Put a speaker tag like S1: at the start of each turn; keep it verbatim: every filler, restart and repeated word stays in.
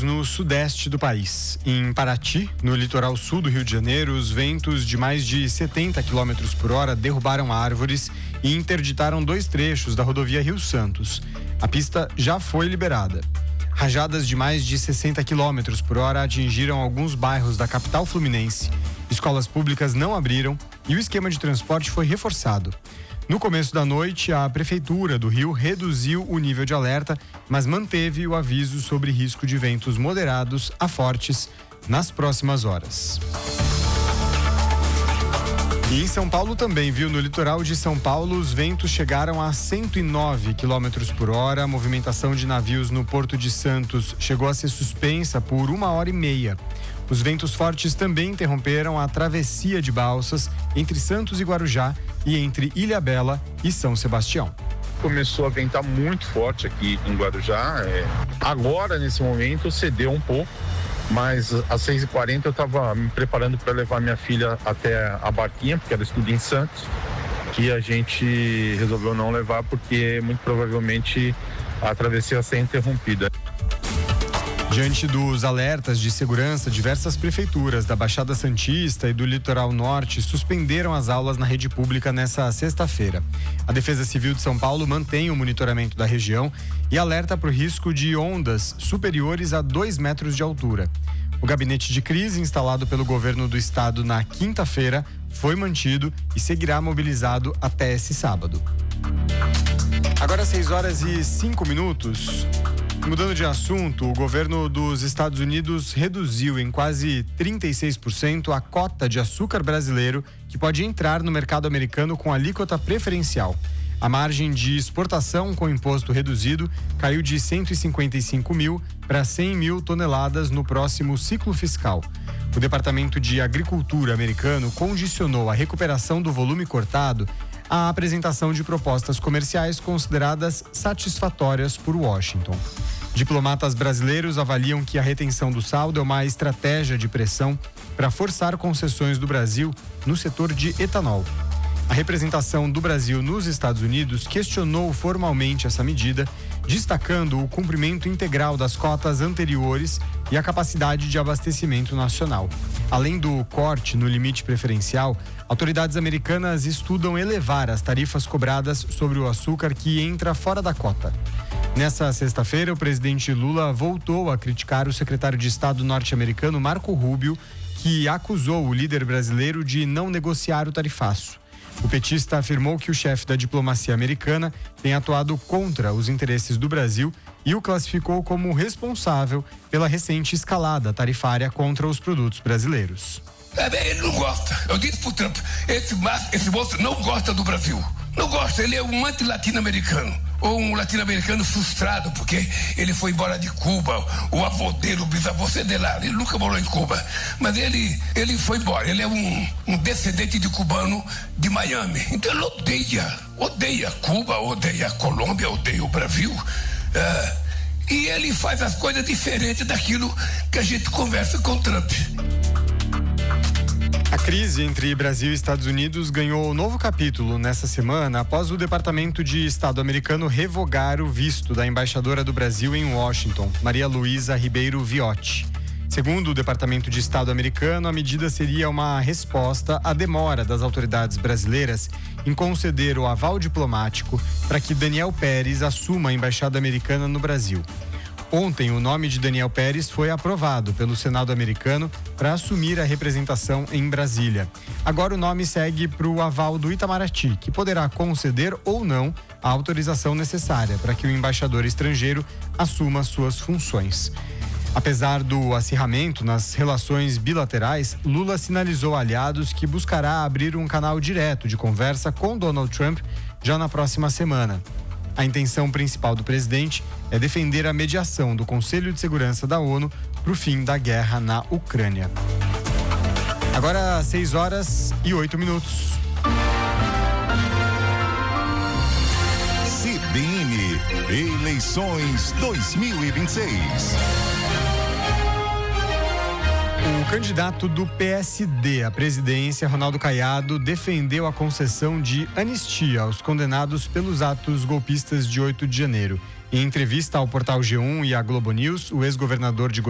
S1: ventos no sudeste do país. Em Paraty, no litoral sul do Rio de Janeiro, os ventos de mais de setenta quilômetros por hora derrubaram árvores e interditaram dois trechos da rodovia Rio Santos. A pista já foi liberada. Rajadas de mais de sessenta quilômetros por hora atingiram alguns bairros da capital fluminense. Escolas públicas não abriram e o esquema de transporte foi reforçado. No começo da noite, a Prefeitura do Rio reduziu o nível de alerta, mas manteve o aviso sobre risco de ventos moderados a fortes nas próximas horas. E em São Paulo também, viu? No litoral de São Paulo, os ventos chegaram a cento e nove quilômetros por hora. A movimentação de navios no Porto de Santos chegou a ser suspensa por uma hora e meia. Os ventos fortes também interromperam a travessia de balsas entre Santos e Guarujá e entre Ilhabela e São Sebastião.
S2: Começou a ventar muito forte aqui em Guarujá. É... Agora, nesse momento, cedeu um pouco, mas às seis e quarenta eu estava me preparando para levar minha filha até a barquinha, porque ela estuda em Santos, que a gente resolveu não levar porque muito provavelmente a travessia ia ser interrompida.
S1: Diante dos alertas de segurança, diversas prefeituras da Baixada Santista e do Litoral Norte suspenderam as aulas na rede pública nesta sexta-feira. A Defesa Civil de São Paulo mantém o monitoramento da região e alerta para o risco de ondas superiores a dois metros de altura. O gabinete de crise instalado pelo governo do estado na quinta-feira foi mantido e seguirá mobilizado até esse sábado. Agora seis horas e cinco minutos. Mudando de assunto, o governo dos Estados Unidos reduziu em quase trinta e seis por cento a cota de açúcar brasileiro que pode entrar no mercado americano com alíquota preferencial. A margem de exportação com imposto reduzido caiu de cento e cinquenta e cinco mil para cem mil toneladas no próximo ciclo fiscal. O Departamento de Agricultura americano condicionou a recuperação do volume cortado à apresentação de propostas comerciais consideradas satisfatórias por Washington. Diplomatas brasileiros avaliam que a retenção do saldo é uma estratégia de pressão para forçar concessões do Brasil no setor de etanol. A representação do Brasil nos Estados Unidos questionou formalmente essa medida, destacando o cumprimento integral das cotas anteriores e a capacidade de abastecimento nacional. Além do corte no limite preferencial, autoridades americanas estudam elevar as tarifas cobradas sobre o açúcar que entra fora da cota. Nessa sexta-feira, o presidente Lula voltou a criticar o secretário de Estado norte-americano Marco Rubio, que acusou o líder brasileiro de não negociar o tarifaço. O petista afirmou que o chefe da diplomacia americana tem atuado contra os interesses do Brasil e o classificou como responsável pela recente escalada tarifária contra os produtos brasileiros.
S3: Ele não gosta. Eu disse pro Trump, esse, esse moço não gosta do Brasil. Não gosta, ele é um anti-latino-americano. Ou um latino-americano frustrado, porque ele foi embora de Cuba, o avô dele, o bisavô de lá, ele nunca morou em Cuba, mas ele, ele foi embora, ele é um, um descendente de cubano de Miami, então ele odeia, odeia Cuba, odeia a Colômbia, odeia o Brasil, uh, e ele faz as coisas diferentes daquilo que a gente conversa com o Trump.
S1: A crise entre Brasil e Estados Unidos ganhou um novo capítulo nessa semana após o Departamento de Estado americano revogar o visto da embaixadora do Brasil em Washington, Maria Luísa Ribeiro Viotti. Segundo o Departamento de Estado americano, a medida seria uma resposta à demora das autoridades brasileiras em conceder o aval diplomático para que Daniel Pérez assuma a embaixada americana no Brasil. Ontem, o nome de Daniel Pérez foi aprovado pelo Senado americano para assumir a representação em Brasília. Agora o nome segue para o aval do Itamaraty, que poderá conceder ou não a autorização necessária para que o embaixador estrangeiro assuma suas funções. Apesar do acirramento nas relações bilaterais, Lula sinalizou a aliados que buscará abrir um canal direto de conversa com Donald Trump já na próxima semana. A intenção principal do presidente é defender a mediação do Conselho de Segurança da ONU para o fim da guerra na Ucrânia. Agora, seis horas e oito minutos.
S4: C B N Eleições dois mil e vinte e seis.
S1: O candidato do P S D à presidência, Ronaldo Caiado, defendeu a concessão de anistia aos condenados pelos atos golpistas de oito de janeiro. Em entrevista ao portal G um e à Globo News, o ex-governador de